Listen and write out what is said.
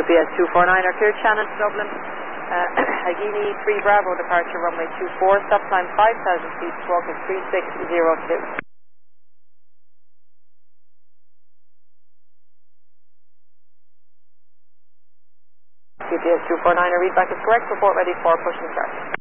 UPS 249 cleared Shannon to Dublin. Agini 3 Bravo departure runway 24, stop time 5,000 feet, squawk is 3602. UPS 249, readback is correct, report ready for push and start.